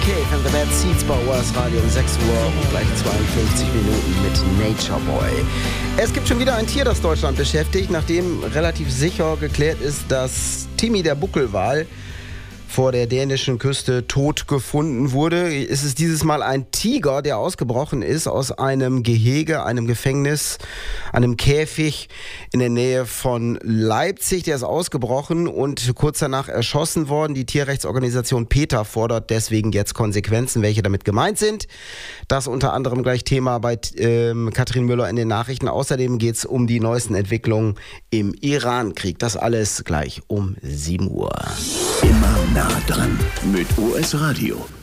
Cave and the Bad Seeds bei OS Radio um 6 Uhr und gleich 52 Minuten mit Nature Boy. Es gibt schon wieder ein Tier, das Deutschland beschäftigt, nachdem relativ sicher geklärt ist, dass Timmy der Buckelwal vor der dänischen Küste tot gefunden wurde. Es ist dieses Mal ein Tiger, der ausgebrochen ist aus einem Gehege, einem Gefängnis, einem Käfig in der Nähe von Leipzig. Der ist ausgebrochen und kurz danach erschossen worden. Die Tierrechtsorganisation PETA fordert deswegen jetzt Konsequenzen, welche damit gemeint sind. Das unter anderem gleich Thema bei Katrin Müller in den Nachrichten. Außerdem geht es um die neuesten Entwicklungen im Iran-Krieg. Das alles gleich um 7 Uhr. Immer nah dran mit OS Radio.